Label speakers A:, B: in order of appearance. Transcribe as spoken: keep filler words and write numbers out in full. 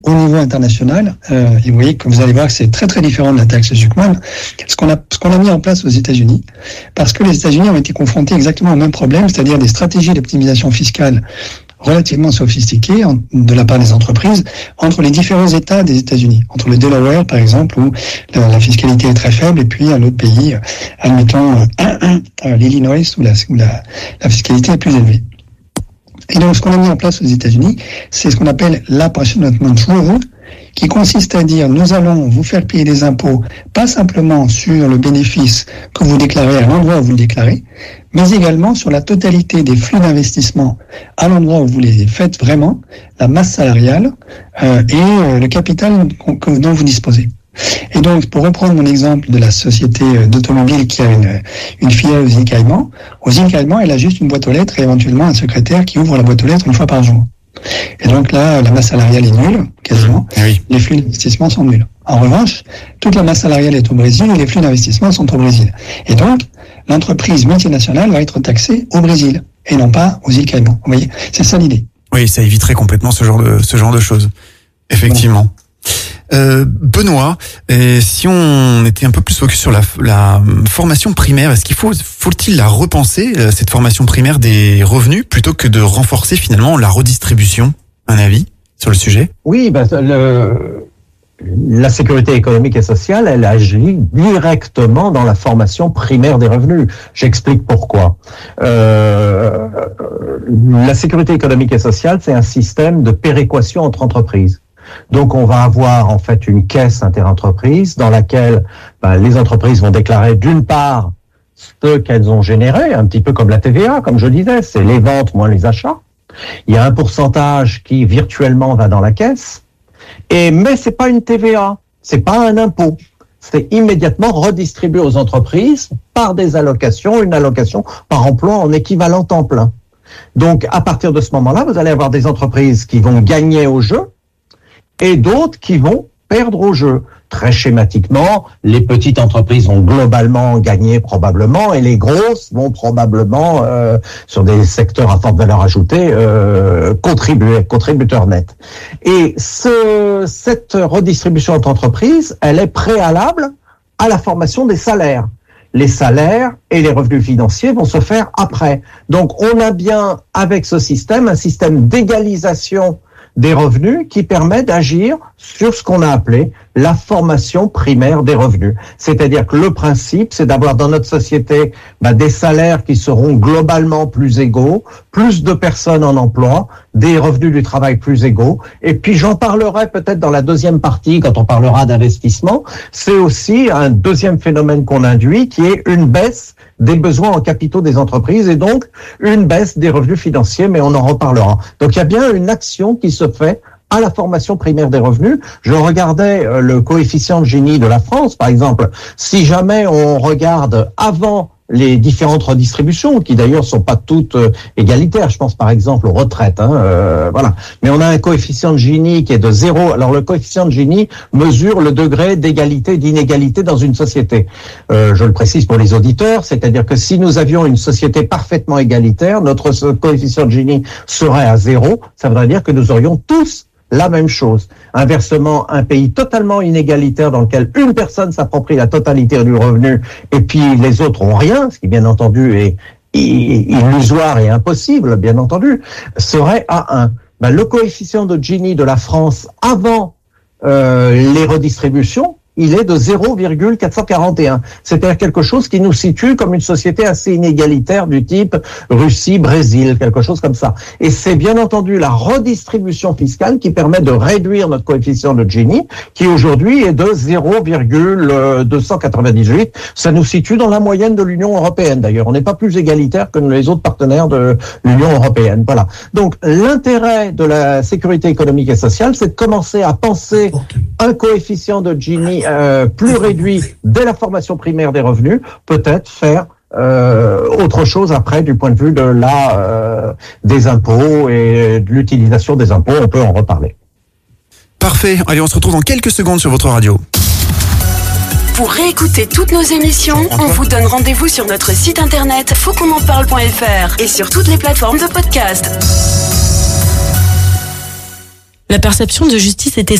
A: au niveau international, euh, et vous voyez que vous allez voir que c'est très très différent de la taxe Zuckman, ce qu'on a, ce qu'on a mis en place aux États-Unis, parce que les États-Unis ont été confrontés exactement au même problème, c'est-à-dire des stratégies d'optimisation fiscale relativement sophistiquées en, de la part des entreprises entre les différents États des États-Unis, entre le Delaware par exemple où la, la fiscalité est très faible et puis un autre pays, admettons euh, euh, l'Illinois où, la, où la, la fiscalité est plus élevée. Et donc, ce qu'on a mis en place aux États-Unis, c'est ce qu'on appelle l'apportionment rule, qui consiste à dire, nous allons vous faire payer des impôts, pas simplement sur le bénéfice que vous déclarez à l'endroit où vous le déclarez, mais également sur la totalité des flux d'investissement à l'endroit où vous les faites vraiment, la masse salariale euh, et euh, le capital que, dont vous disposez. Et donc, pour reprendre mon exemple de la société d'automobile qui a une, une filiale aux îles Caïmans, aux îles Caïmans, elle a juste une boîte aux lettres et éventuellement un secrétaire qui ouvre la boîte aux lettres une fois par jour. Et donc là, la masse salariale est nulle, quasiment.
B: Oui.
A: Les flux d'investissement sont nuls. En revanche, toute la masse salariale est au Brésil et les flux d'investissement sont au Brésil. Et donc, l'entreprise multinationale va être taxée au Brésil et non pas aux îles Caïmans. Vous voyez, c'est ça l'idée.
B: Oui, ça éviterait complètement ce genre de, ce genre de choses. Effectivement. Bon. Euh, Benoît, euh, si on était un peu plus focus sur la, la formation primaire, est-ce qu'il faut, faut-il la repenser, cette formation primaire des revenus, plutôt que de renforcer finalement la redistribution? Un avis sur le sujet?
C: Oui, ben, le, la sécurité économique et sociale, elle agit directement dans la formation primaire des revenus. J'explique pourquoi. Euh, la sécurité économique et sociale, c'est un système de péréquation entre entreprises. Donc, on va avoir en fait une caisse interentreprise dans laquelle ben, les entreprises vont déclarer d'une part ce qu'elles ont généré, un petit peu comme la T V A, comme je disais, c'est les ventes moins les achats. Il y a un pourcentage qui virtuellement va dans la caisse, et mais c'est pas une T V A, c'est pas un impôt. C'est immédiatement redistribué aux entreprises par des allocations, une allocation par emploi en équivalent temps plein. Donc, à partir de ce moment-là, vous allez avoir des entreprises qui vont gagner au jeu, et d'autres qui vont perdre au jeu. Très schématiquement, les petites entreprises vont globalement gagner probablement, et les grosses vont probablement, euh, sur des secteurs à forte valeur ajoutée, euh, contribuer, contributeurs nets. Et ce, cette redistribution entre entreprises, elle est préalable à la formation des salaires. Les salaires et les revenus financiers vont se faire après. Donc, on a bien, avec ce système, un système d'égalisation des revenus qui permet d'agir sur ce qu'on a appelé la formation primaire des revenus. C'est-à-dire que le principe, c'est d'avoir dans notre société bah, des salaires qui seront globalement plus égaux, plus de personnes en emploi, des revenus du travail plus égaux. Et puis j'en parlerai peut-être dans la deuxième partie, quand on parlera d'investissement. C'est aussi un deuxième phénomène qu'on induit, qui est une baisse des besoins en capitaux des entreprises et donc une baisse des revenus financiers, mais on en reparlera. Donc il y a bien une action qui se fait à la formation primaire des revenus. Je regardais le coefficient de Gini de la France, par exemple. Si jamais on regarde avant les différentes redistributions, qui d'ailleurs sont pas toutes euh, égalitaires. Je pense par exemple aux retraites, hein, euh, voilà. Mais on a un coefficient de Gini qui est de zéro. Alors le coefficient de Gini mesure le degré d'égalité et d'inégalité dans une société. Euh, je le précise pour les auditeurs, c'est-à-dire que si nous avions une société parfaitement égalitaire, notre coefficient de Gini serait à zéro. Ça voudrait dire que nous aurions tous la même chose. Inversement, un pays totalement inégalitaire dans lequel une personne s'approprie la totalité du revenu et puis les autres ont rien, ce qui bien entendu est illusoire et impossible, bien entendu, serait à un. Ben, le coefficient de Gini de la France avant euh, les redistributions, il est de zéro virgule quatre cent quarante et un. C'est-à-dire quelque chose qui nous situe comme une société assez inégalitaire du type Russie, Brésil, quelque chose comme ça. Et c'est bien entendu la redistribution fiscale qui permet de réduire notre coefficient de Gini, qui aujourd'hui est de zéro virgule deux cent quatre-vingt-dix-huit. Ça nous situe dans la moyenne de l'Union européenne d'ailleurs. On n'est pas plus égalitaire que les autres partenaires de l'Union européenne. Voilà. Donc l'intérêt de la sécurité économique et sociale, c'est de commencer à penser un coefficient de Gini Euh, plus réduit dès la formation primaire des revenus, peut-être faire euh, autre chose après du point de vue de la euh, des impôts et de l'utilisation des impôts. On peut en reparler.
B: Parfait. Allez, on se retrouve dans quelques secondes sur votre radio.
D: Pour réécouter toutes nos émissions, on vous donne rendez-vous sur notre site internet faut qu'on en parle point f r et sur toutes les plateformes de podcast.
E: La perception de justice était